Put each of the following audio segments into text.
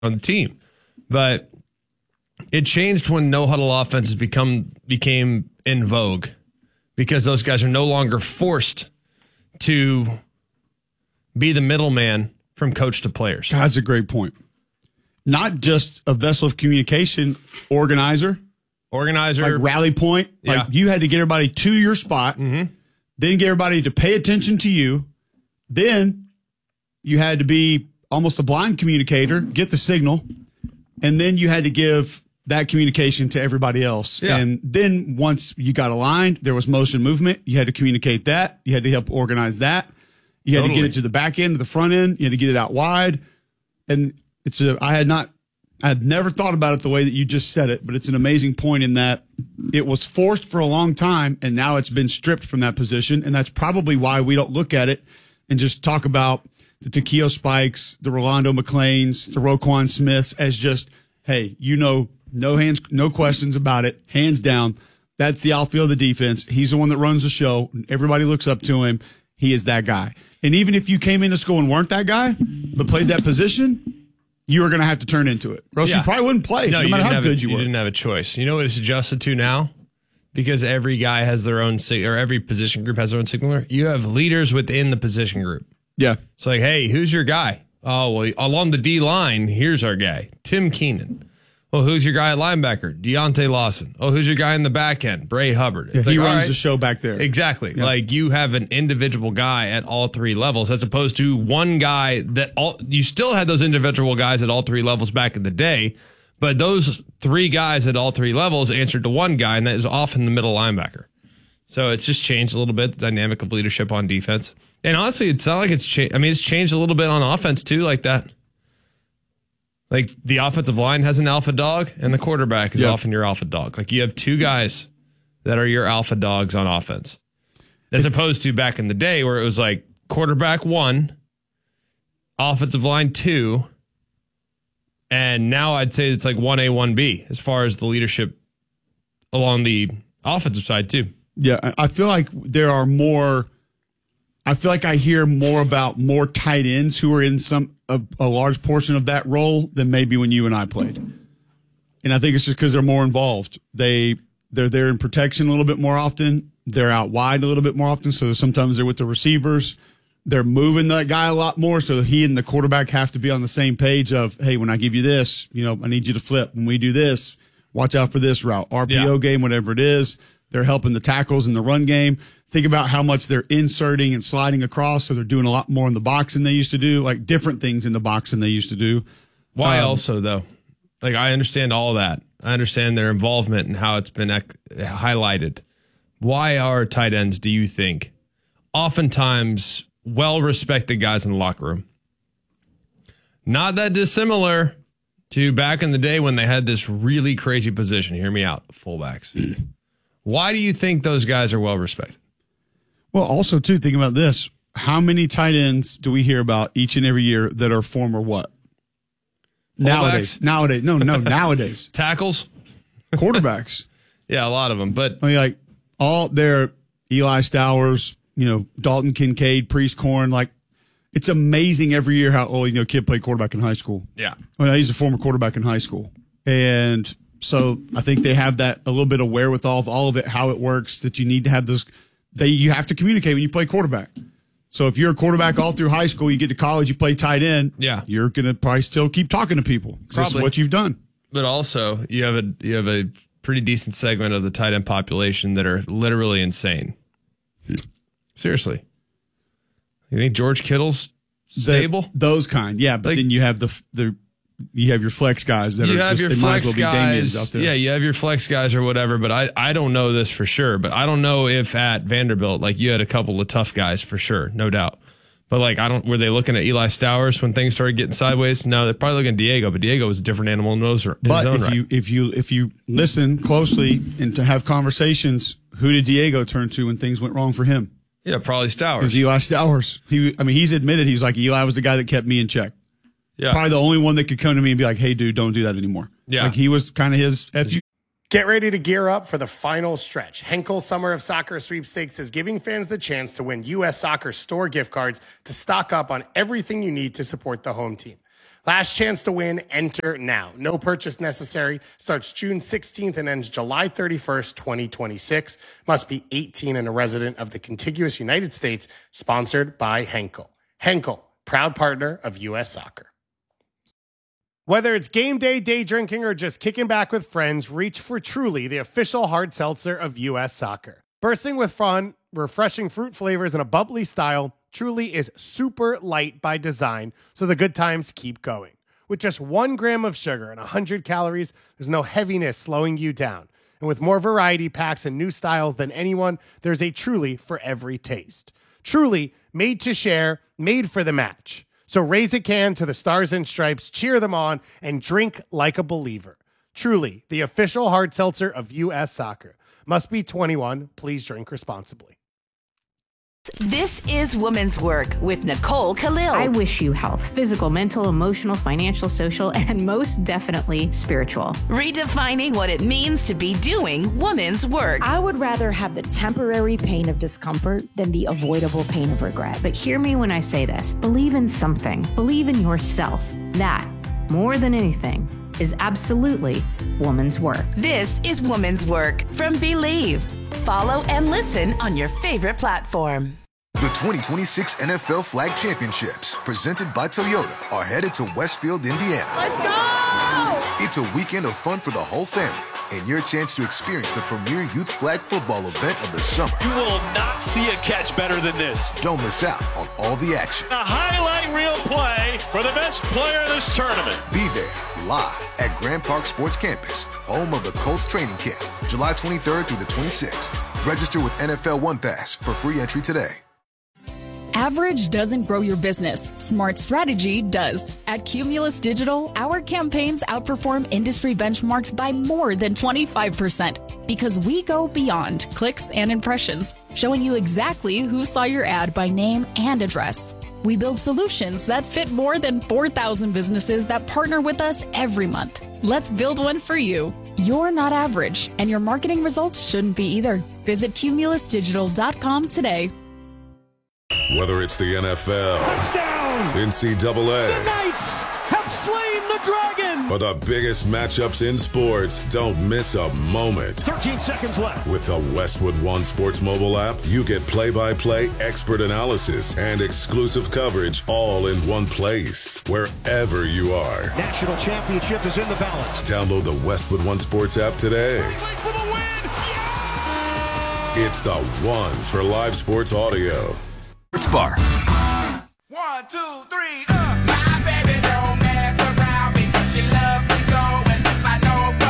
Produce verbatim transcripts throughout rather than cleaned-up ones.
on the team. But it changed when no huddle offenses become became in vogue because those guys are no longer forced to be the middleman from coach to players. That's a great point. Not just a vessel of communication, organizer. Organizer. Like rally point. Like Yeah. you had to get everybody to your spot, Mm-hmm. then get everybody to pay attention to you. Then you had to be almost a blind communicator, get the signal, and then you had to give that communication to everybody else. Yeah. And then once you got aligned, there was motion movement. You had to communicate that. You had to help organize that. You had Totally. to get it to the back end, to the front end. You had to get it out wide. And it's a, I had not, I had never thought about it the way that you just said it, but it's an amazing point in that it was forced for a long time and now it's been stripped from that position. And that's probably why we don't look at it and just talk about the Takeo Spikes, the Rolando McClains, the Roquan Smiths as just, hey, you know, no hands, no questions about it, hands down. That's the outfield of the defense. He's the one that runs the show. Everybody looks up to him. He is that guy. And even if you came into school and weren't that guy, but played that position, you were going to have to turn into it. Or else Yeah. you probably wouldn't play, no, you matter didn't how have good a, you you were. didn't have a choice. You know what it's adjusted to now? Because every guy has their own, sig- or every position group has their own signaler. You have leaders within the position group. Yeah. It's like, hey, who's your guy? Oh, well, along the D line, here's our guy, Tim Keenan. Well, who's your guy at linebacker? Deontay Lawson. Oh, who's your guy in the back end? Bray Hubbard. It's Yeah, like, he all runs right. the show back there. Exactly. Yeah. Like you have an individual guy at all three levels as opposed to one guy that all you still had those individual guys at all three levels back in the day, but those three guys at all three levels answered to one guy, and that is often the middle linebacker. So it's just changed a little bit, the dynamic of leadership on defense. And honestly, it's not like it's changed. I mean, it's changed a little bit on offense too, like that. Like the offensive line has an alpha dog, and the quarterback is Yep. often your alpha dog. Like you have two guys that are your alpha dogs on offense, as opposed to back in the day where it was like quarterback one, offensive line two, and now I'd say it's like one A, one B as far as the leadership along the offensive side too. Yeah, I I feel like there are more. I feel like I hear more about more tight ends who are in some a, a large portion of that role than maybe when you and I played. And I think it's just because they're more involved. They they're there in protection a little bit more often. They're out wide a little bit more often. So sometimes they're with the receivers. They're moving that guy a lot more. So he and the quarterback have to be on the same page of, hey, when I give you this, you know, I need you to flip. When we do this, watch out for this route. R P O Yeah. game, whatever it is. They're helping the tackles in the run game. Think about how much they're inserting and sliding across. So they're doing a lot more in the box than they used to do, like different things in the box than they used to do. Why Um, also though? Like I understand all that. I understand their involvement and how it's been ec- highlighted. Why are tight ends, do you think, oftentimes well-respected guys in the locker room? Not that dissimilar to back in the day when they had this really crazy position. Hear me out, fullbacks. Why do you think those guys are well-respected? Well, also, too, think about this. How many tight ends do we hear about each and every year that are former what? Nowadays. Fullbacks? Nowadays. No, no, nowadays. Tackles? Quarterbacks. Yeah, a lot of them. But I mean, like, all their Eli Stowers, you know, Dalton Kincaid, Priest Corn, like, it's amazing every year how, oh, you know, kid played quarterback in high school. yeah. Well, he's a former quarterback in high school. And so I think they have that a little bit of wherewithal of all of it, how it works, that you need to have those. They you have to communicate when you play quarterback. So if you're a quarterback all through high school, you get to college, you play tight end. Yeah. You're going to probably still keep talking to people because this is Probably. what you've done. But also, you have a you have a pretty decent segment of the tight end population that are literally insane. Seriously. You think George Kittle's stable? The- those kind. Yeah. But Like- then you have the, the, you have your flex guys that you are have just, your they might as flex well be Damians guys. out there. Yeah, you have your flex guys or whatever, but I, I don't know this for sure. But I don't know if at Vanderbilt, like you had a couple of tough guys for sure, no doubt. But like I don't were they looking at Eli Stowers when things started getting sideways? No, they're probably looking at Diego, but Diego was a different animal in those in But his own if right. you if you if you listen closely and to have conversations, who did Diego turn to when things went wrong for him? Yeah, probably It Stowers. was Eli Stowers. He, I mean, he's admitted he's like Eli was the guy that kept me in check. yeah. Probably the only one that could come to me and be like, "Hey, dude, don't do that anymore." Yeah. like he was kind of his F U. Get ready to gear up for the final stretch. Henkel Summer of Soccer Sweepstakes is giving fans the chance to win U S Soccer store gift cards to stock up on everything you need to support the home team. Last chance to win. Enter now. No purchase necessary. Starts June sixteenth and ends July thirty-first, twenty twenty-six. Must be eighteen and a resident of the contiguous United States. Sponsored by Henkel. Henkel, proud partner of U S Soccer. Whether it's game day, day drinking, or just kicking back with friends, reach for Truly, the official hard seltzer of U S Soccer. Bursting with fun, refreshing fruit flavors, and a bubbly style, Truly is super light by design, so the good times keep going. With just one gram of sugar and one hundred calories, there's no heaviness slowing you down. And with more variety packs and new styles than anyone, there's a Truly for every taste. Truly, made to share, made for the match. So raise a can to the Stars and Stripes, cheer them on, and drink like a believer. Truly, the official hard seltzer of U S Soccer. Must be twenty-one. Please drink responsibly. This is Women's Work with Nicole Khalil. I wish you health, physical, mental, emotional, financial, social, and most definitely spiritual. Redefining what it means to be doing women's work. I would rather have the temporary pain of discomfort than the avoidable pain of regret. But hear me when I say this. Believe in something. Believe in yourself. That, more than anything, is absolutely woman's work. This is Women's Work from Believe. Follow and listen on your favorite platform. The twenty twenty-six N F L Flag Championships, presented by Toyota, are headed to Westfield, Indiana. Let's go! It's a weekend of fun for the whole family and your chance to experience the premier youth flag football event of the summer. You will not see a catch better than this. Don't miss out on all the action. A highlight reel play for the best player of this tournament. Be there live at Grand Park Sports Campus, home of the Colts training camp, July twenty-third through the twenty-sixth. Register with N F L One Pass for free entry today. Average doesn't grow your business. Smart strategy does. At Cumulus Digital, our campaigns outperform industry benchmarks by more than twenty-five percent because we go beyond clicks and impressions, showing you exactly who saw your ad by name and address. We build solutions that fit more than four thousand businesses that partner with us every month. Let's build one for you. You're not average, and your marketing results shouldn't be either. Visit cumulus digital dot com today. Whether it's the N F L, Touchdown! N C double A, The Knights have slain the dragon! or the biggest matchups in sports, don't miss a moment. thirteen seconds left. With the Westwood One Sports mobile app, you get play-by-play expert analysis and exclusive coverage all in one place, wherever you are. National championship is in the balance. Download the Westwood One Sports app today. For the win! Yeah! It's the one for live sports audio. Sports Bar. One, two, three, uh. My baby don't mess around because she loves me so, and this I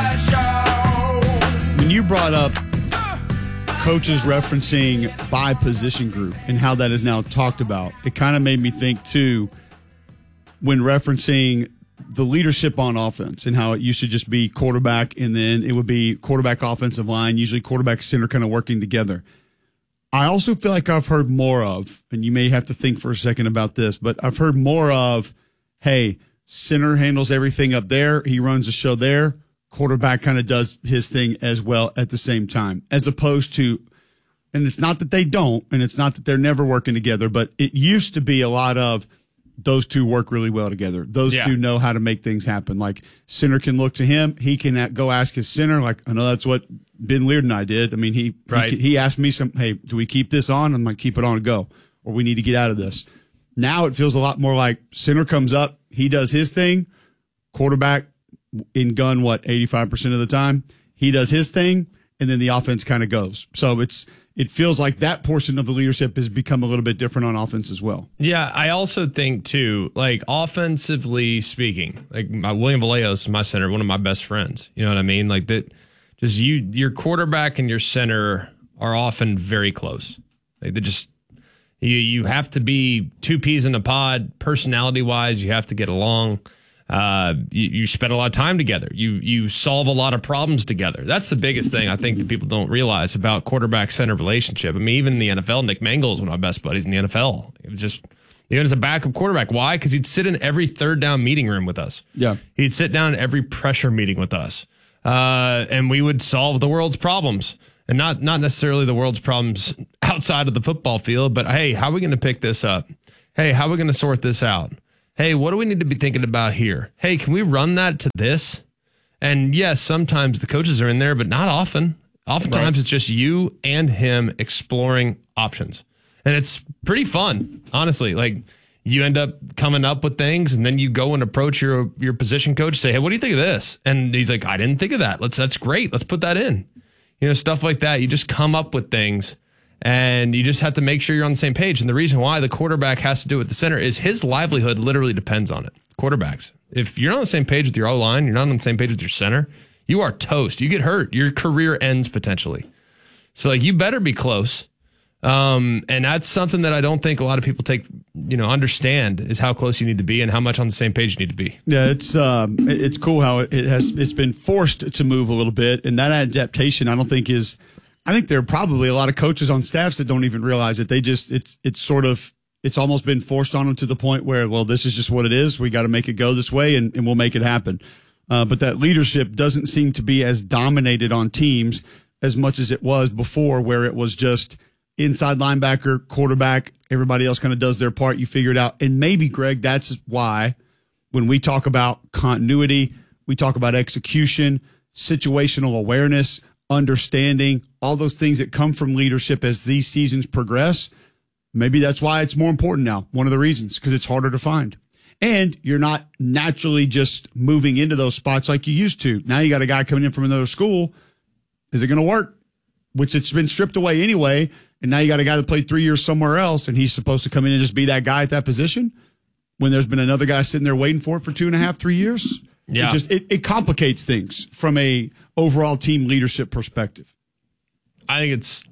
know for sure. When you brought up coaches referencing by position group and how that is now talked about, it kind of made me think too when referencing the leadership on offense and how it used to just be quarterback and then it would be quarterback offensive line, usually quarterback center kind of working together. I also feel like I've heard more of, and you may have to think for a second about this, but I've heard more of, hey, center handles everything up there. He runs the show there. Quarterback kind of does his thing as well at the same time, as opposed to, and it's not that they don't, and it's not that they're never working together, but it used to be a lot of those two work really well together. Those yeah. two know how to make things happen. Like center can look to him. He can go ask his center. Like, I know that's what Ben Leard and I did. I mean, he, right. he he asked me some, hey, do we keep this on? I'm like, keep it on and go, or we need to get out of this. Now it feels a lot more like center comes up, he does his thing, quarterback in gun, what, eighty-five percent of the time, he does his thing, and then the offense kind of goes. So it's it feels like that portion of the leadership has become a little bit different on offense as well. Yeah, I also think too, like offensively speaking, like my, William Vallejos, my center, one of my best friends. You know what I mean? Like that, just you, your quarterback and your center are often very close. Like they just you you have to be two peas in a pod, personality wise. You have to get along. Uh, you, you spend a lot of time together. You you solve a lot of problems together. That's the biggest thing I think that people don't realize about quarterback-center relationship. I mean, even in the N F L, Nick Mangold is one of my best buddies in the N F L. It was just, even as a backup quarterback. Why? Because he'd sit in every third down meeting room with us. Yeah. He'd sit down in every pressure meeting with us. Uh, and we would solve the world's problems. And not, not necessarily the world's problems outside of the football field, but hey, how are we going to pick this up? Hey, how are we going to sort this out? hey, what do we need to be thinking about here? Hey, can we run that to this? And yes, sometimes the coaches are in there, but not often. Oftentimes right. It's just you and him exploring options. And it's pretty fun, honestly. Like, you end up coming up with things, and then you go and approach your your position coach, say, hey, what do you think of this? And he's like, I didn't think of that. Let's that's great. Let's put that in. You know, stuff like that. You just come up with things, and you just have to make sure you're on the same page. And the reason why the quarterback has to do it at the center is his livelihood literally depends on it. Quarterbacks. If you're not on the same page with your O-line, you're not on the same page with your center, you are toast. You get hurt. Your career ends potentially. So, like, you better be close. Um, and that's something that I don't think a lot of people take, you know, understand is how close you need to be and how much on the same page you need to be. Yeah, it's um, it's cool how it has it's been forced to move a little bit, and that adaptation I don't think is. I think there are probably a lot of coaches on staffs that don't even realize it. They just it's it's sort of it's almost been forced on them to the point where, well, this is just what it is. We got to make it go this way, and, and we'll make it happen. Uh, but that leadership doesn't seem to be as dominated on teams as much as it was before, where it was just inside linebacker, quarterback, everybody else kind of does their part. You figure it out. And maybe, Greg, that's why when we talk about continuity, we talk about execution, situational awareness, understanding, all those things that come from leadership as these seasons progress. Maybe that's why it's more important now. One of the reasons, because it's harder to find. And you're not naturally just moving into those spots like you used to. Now you got a guy coming in from another school. Is it going to work? Which it's been stripped away anyway. And now you got a guy that played three years somewhere else, and he's supposed to come in and just be that guy at that position when there's been another guy sitting there waiting for it for two and a half, three years. Yeah. It just it, it complicates things from a overall team leadership perspective. I think it's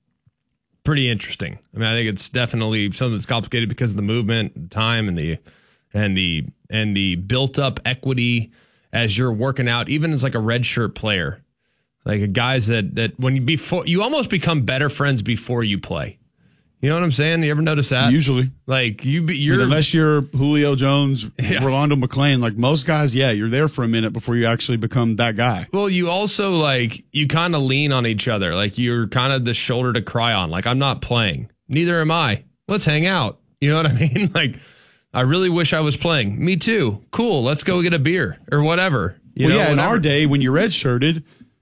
pretty interesting. I mean, I think it's definitely something that's complicated because of the movement, the time, and the and the and the built up equity as you're working out, even as like a redshirt player. Like guys that, that when you before you almost become better friends before you play. You know what I'm saying? You ever notice that? Usually. Like you be you're I mean, unless you're Julio Jones, yeah. Rolando McClain, like most guys, yeah, you're there for a minute before you actually become that guy. Well, you also like you kind of lean on each other. Like you're kind of the shoulder to cry on. Like I'm not playing. Neither am I. Let's hang out. You know what I mean? Like I really wish I was playing. Me too. Cool. Let's go get a beer or whatever. You well, know, yeah, whatever. In our day when you redshirted,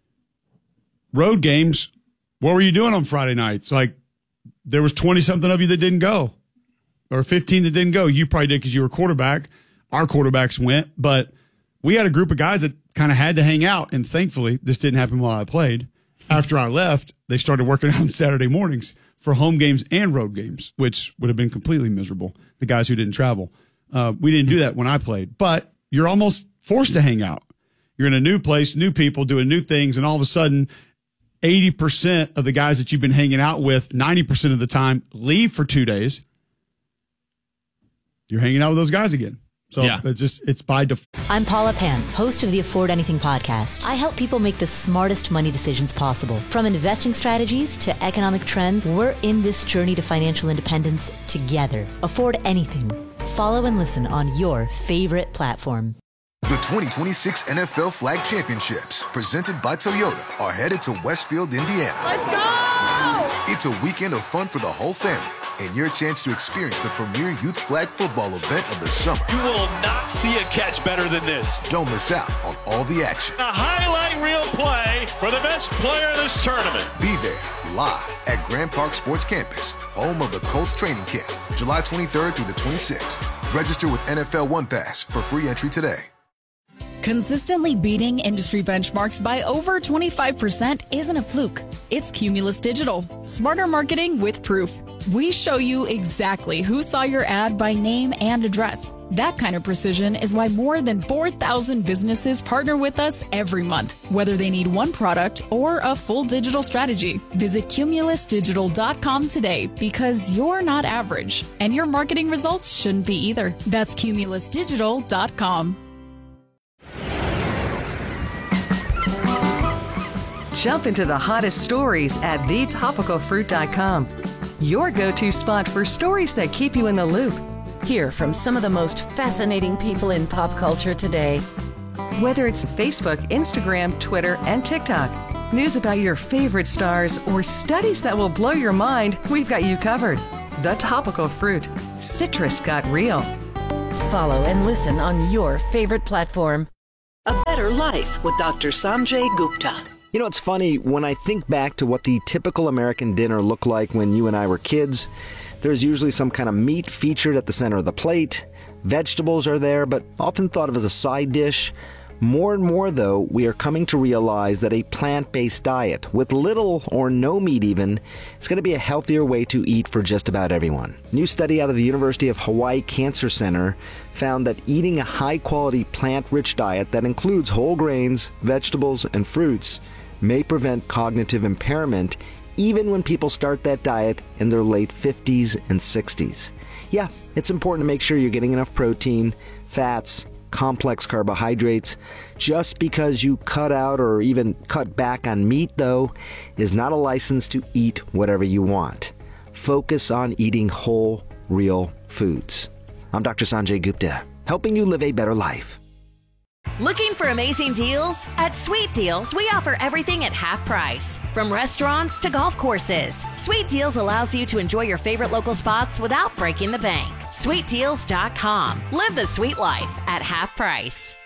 road games, what were you doing on Friday nights? Like there was twenty something of you that didn't go or fifteen that didn't go. You probably did because you were quarterback. Our quarterbacks went, but we had a group of guys that kind of had to hang out. And thankfully this didn't happen while I played. After I left, they started working out on Saturday mornings for home games and road games, which would have been completely miserable. The guys who didn't travel. Uh, we didn't do that when I played, but you're almost forced to hang out. You're in a new place, new people doing new things. And all of a sudden, eighty percent of the guys that you've been hanging out with, ninety percent of the time, leave for two days. You're hanging out with those guys again. So yeah. it's just, it's by default. I'm Paula Pan, host of the Afford Anything podcast. I help people make the smartest money decisions possible. From investing strategies to economic trends, we're in this journey to financial independence together. Afford Anything. Follow and listen on your favorite platform. The twenty twenty-six N F L Flag Championships, presented by Toyota, are headed to Westfield, Indiana. Let's go! It's a weekend of fun for the whole family and your chance to experience the premier youth flag football event of the summer. You will not see a catch better than this. Don't miss out on all the action. A highlight reel play for the best player in this tournament. Be there live at Grand Park Sports Campus, home of the Colts training camp, July twenty-third through the twenty-sixth. Register with N F L One Pass for free entry today. Consistently beating industry benchmarks by over twenty-five percent isn't a fluke. It's Cumulus Digital. Smarter marketing with proof. We show you exactly who saw your ad by name and address. That kind of precision is why more than four thousand businesses partner with us every month, whether they need one product or a full digital strategy. Visit cumulus digital dot com today because you're not average, and your marketing results shouldn't be either. That's cumulus digital dot com. Jump into the hottest stories at the topical fruit dot com. Your go-to spot for stories that keep you in the loop. Hear from some of the most fascinating people in pop culture today. Whether it's Facebook, Instagram, Twitter, and TikTok, news about your favorite stars, or studies that will blow your mind, we've got you covered. The Topical Fruit. Citrus got real. Follow and listen on your favorite platform. A Better Life with Doctor Sanjay Gupta. You know, it's funny, when I think back to what the typical American dinner looked like when you and I were kids, there's usually some kind of meat featured at the center of the plate. Vegetables are there, but often thought of as a side dish. More and more, though, we are coming to realize that a plant-based diet, with little or no meat even, is going to be a healthier way to eat for just about everyone. A new study out of the University of Hawaii Cancer Center found that eating a high-quality plant-rich diet that includes whole grains, vegetables, and fruits may prevent cognitive impairment even when people start that diet in their late fifties and sixties. Yeah, it's important to make sure you're getting enough protein, fats, complex carbohydrates. Just because you cut out or even cut back on meat, though, is not a license to eat whatever you want. Focus on eating whole, real foods. I'm Doctor Sanjay Gupta, helping you live a better life. Looking for amazing deals? At Sweet Deals, we offer everything at half price. From restaurants to golf courses, Sweet Deals allows you to enjoy your favorite local spots without breaking the bank. sweet deals dot com. Live the sweet life at half price.